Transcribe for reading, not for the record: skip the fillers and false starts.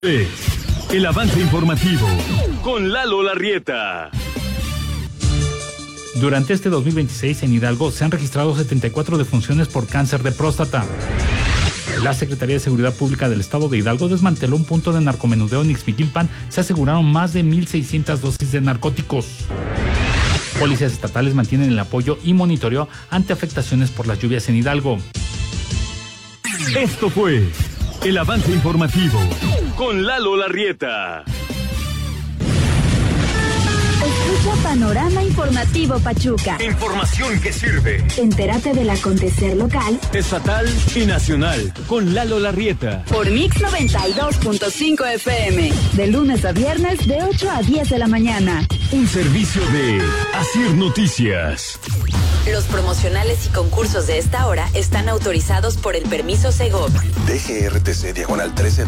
El avance informativo con Lalo Larrieta. Durante este 2026 en Hidalgo se han registrado 74 defunciones por cáncer de próstata. La Secretaría de Seguridad Pública del Estado de Hidalgo desmanteló un punto de narcomenudeo en Ixmiquilpan. Se aseguraron más de 1,600 dosis de narcóticos. Policías estatales mantienen el apoyo y monitoreo ante afectaciones por las lluvias en Hidalgo. Esto fue el avance informativo con Lalo Larrieta. Escucha Panorama Informativo Pachuca. Información que sirve. Entérate del acontecer local, Estatal y nacional con Lalo Larrieta. Por Mix 92.5 FM. De lunes a viernes de 8 a 10 de la mañana. Un servicio de Asir Noticias. Los promocionales y concursos de esta hora están autorizados por el permiso Segov. DGRTC /13